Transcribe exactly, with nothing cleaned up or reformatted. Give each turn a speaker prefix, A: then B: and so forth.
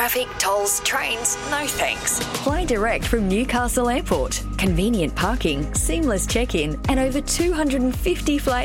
A: traffic, tolls, trains, no thanks.
B: Fly direct from Newcastle Airport. Convenient parking, seamless check-in, and over two hundred fifty flight